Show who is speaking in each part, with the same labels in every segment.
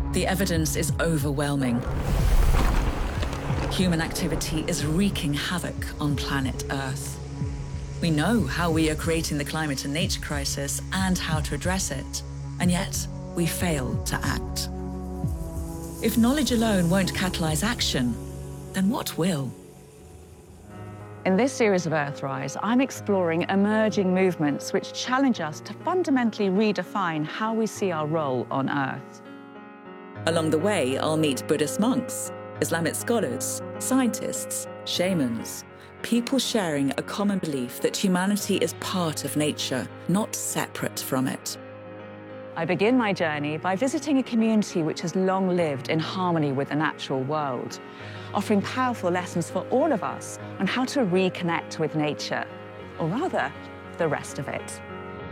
Speaker 1: The evidence is overwhelming. Human activity is wreaking havoc on planet Earth. We know how we are creating the climate and nature crisis and how to address it, and yet we fail to act. If knowledge alone won't catalyse action, then what will?
Speaker 2: In this series of Earthrise, I'm exploring emerging movements which challenge us to fundamentally redefine how we see our role on Earth.
Speaker 1: Along the way, I'll meet Buddhist monks, Islamic scholars, scientists, shamans, people sharing a common belief that humanity is part of nature, not separate from it.
Speaker 2: I begin my journey by visiting a community which has long lived in harmony with the natural world, offering powerful lessons for all of us on how to reconnect with nature, or rather, the rest of it.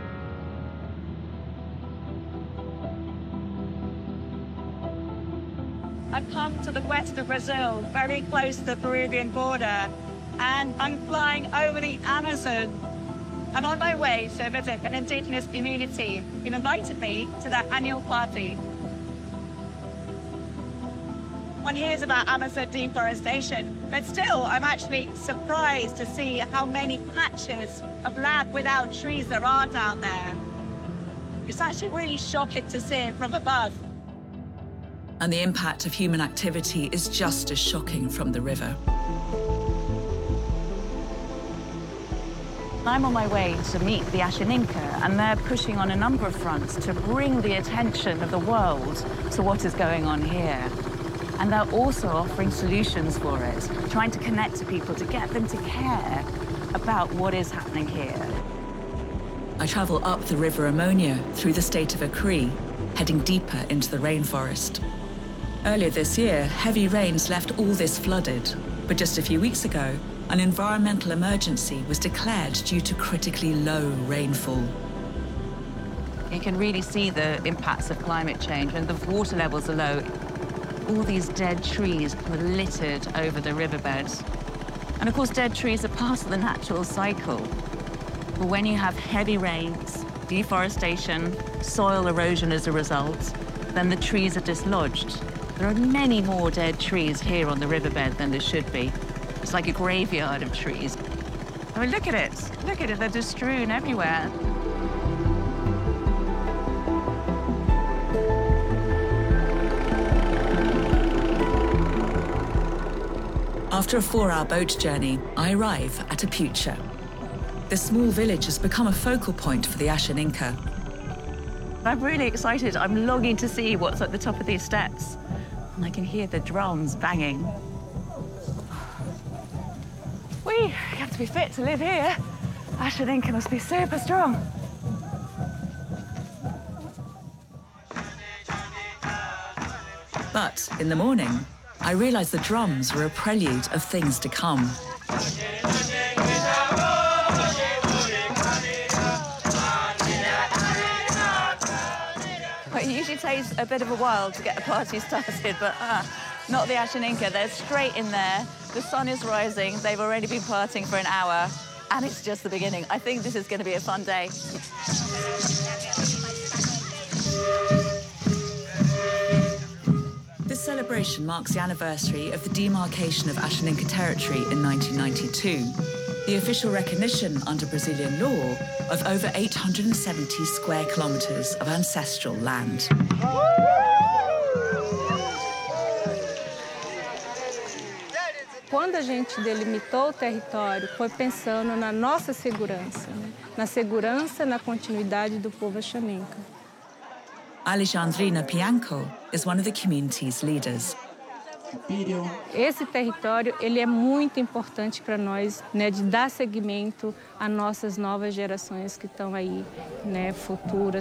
Speaker 2: I've come to the west of Brazil, very close to the Peruvian border, and I'm flying over the Amazon. I'm on my way to visit an indigenous community who invited me to their annual party. One hears about Amazon deforestation, but still I'm actually surprised to see how many patches of land without trees there are down there. It's actually really shocking to see it from above.
Speaker 1: And the impact of human activity is just as shocking from the river.
Speaker 2: I'm on my way to meet the Ashaninka, and they're pushing on a number of fronts to bring the attention of the world to what is going on here. And they're also offering solutions for it, trying to connect to people to get them to care about what is happening here.
Speaker 1: I travel up the River Ammonia through the state of Acre, heading deeper into the rainforest. Earlier this year, heavy rains left all this flooded, but just a few weeks ago, an environmental emergency was declared due to critically low rainfall.
Speaker 2: You can really see the impacts of climate change. When the water levels are low, all these dead trees are littered over the riverbeds. And of course, dead trees are part of the natural cycle. But when you have heavy rains, deforestation, soil erosion as a result, then the trees are dislodged. There are many more dead trees here on the riverbed than there should be. It's like a graveyard of trees. I mean, look at it. Look at it, they're just strewn everywhere.
Speaker 1: After a 4-hour boat journey, I arrive at Apucha. This small village has become a focal point for the Ashaninka.
Speaker 2: I'm really excited. I'm longing to see what's at the top of these steps. And I can hear the drums banging. You have to be fit to live here. Ashaninka must be super strong.
Speaker 1: But in the morning, I realized the drums were a prelude of things to come.
Speaker 2: It usually takes a bit of a while to get a party started, but not the Ashaninka. They're straight in there. The sun is rising. They've already been partying for an hour, and it's just the beginning. I think this is going to be a fun day.
Speaker 1: This celebration marks the anniversary of the demarcation of Ashaninka territory in 1992, the official recognition under Brazilian law of over 870 square kilometers of ancestral land.
Speaker 3: Quando a gente delimitou o território, foi pensando na nossa segurança, né? Na segurança, na continuidade do povo Ashaninka.
Speaker 1: Alexandrina Pianco is one of the community's leaders.
Speaker 3: Esse território ele é muito importante para nós, né, de dar seguimento às nossas novas gerações que estão aí, né, futuras.